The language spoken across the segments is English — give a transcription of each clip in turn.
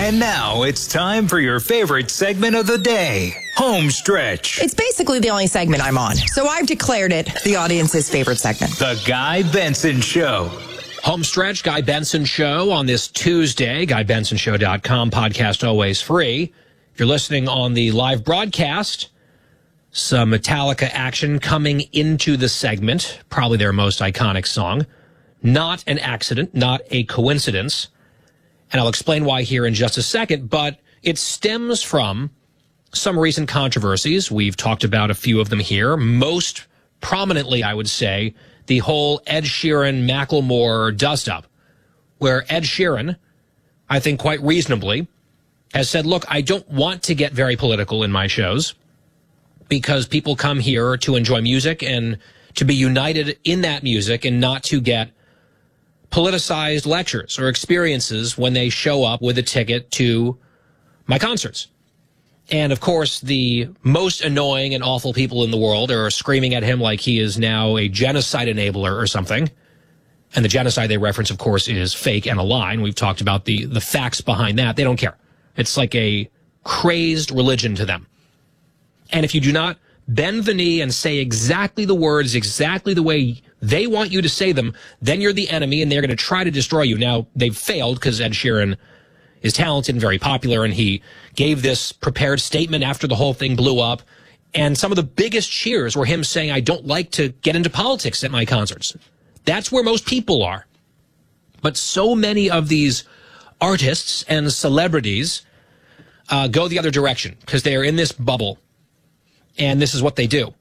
And now it's time for your favorite segment of the day, Home Stretch. It's basically the only segment I'm on, so I've declared it the audience's favorite segment. The Guy Benson Show. Home Stretch, Guy Benson Show on this Tuesday. GuyBensonShow.com, podcast always free. If you're listening on the live broadcast, some Metallica action coming into the segment, probably their most iconic song. Not an accident, not a coincidence. And I'll explain why here in just a second, but it stems from some recent controversies. We've talked about a few of them here. Most prominently, I would say, the whole Ed Sheeran, Macklemore dust-up, where Ed Sheeran, I think quite reasonably, has said, look, I don't want to get very political in my shows because people come here to enjoy music and to be united in that music and not to get politicized lectures or experiences when they show up with a ticket to my concerts. And, of course, the most annoying and awful people in the world are screaming at him like he is now a genocide enabler or something. And the genocide they reference, of course, is fake and a lie. And we've talked about the facts behind that. They don't care. It's like a crazed religion to them. And if you do not bend the knee and say exactly the words, exactly the way they want you to say them, then you're the enemy and they're going to try to destroy you. Now, they've failed because Ed Sheeran is talented and very popular, and he gave this prepared statement after the whole thing blew up. And some of the biggest cheers were him saying, I don't like to get into politics at my concerts. That's where most people are. But so many of these artists and celebrities go the other direction because they are in this bubble, and this is what they do.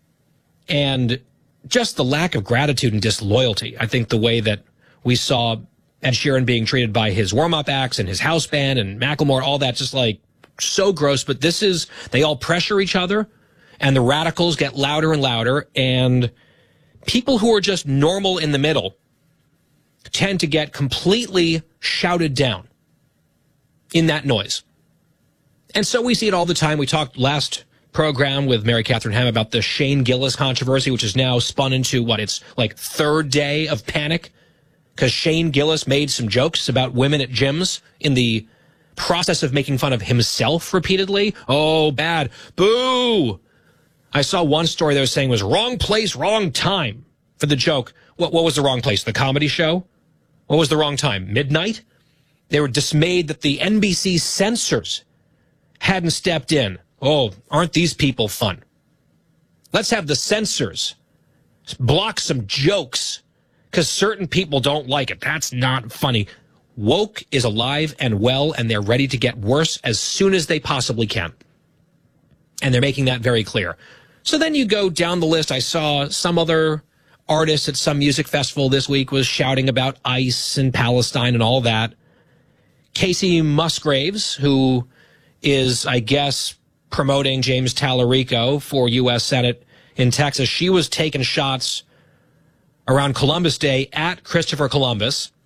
And just the lack of gratitude and disloyalty, I think the way that we saw Ed Sheeran being treated by his warm-up acts and his house band and Macklemore, all that, just like so gross. But this is, they all pressure each other, and the radicals get louder and louder, and people who are just normal in the middle tend to get completely shouted down in that noise. And so we see it all the time. We talked last program with Mary Catherine Ham about the Shane Gillis controversy, which is now spun into it's like third day of panic because Shane Gillis made some jokes about women at gyms in the process of making fun of himself repeatedly. Oh, bad. Boo. I saw one story that was saying was wrong place, wrong time for the joke. What was the wrong place? The comedy show? What was the wrong time? Midnight? They were dismayed that the NBC censors hadn't stepped in. Oh, aren't these people fun? Let's have the censors block some jokes because certain people don't like it. That's not funny. Woke is alive and well, and they're ready to get worse as soon as they possibly can. And they're making that very clear. So then you go down the list. I saw some other artist at some music festival this week was shouting about ICE and Palestine and all that. Casey Musgraves, who is, I guess, promoting James Tallarico for U.S. Senate in Texas, she was taking shots around Columbus Day at Christopher Columbus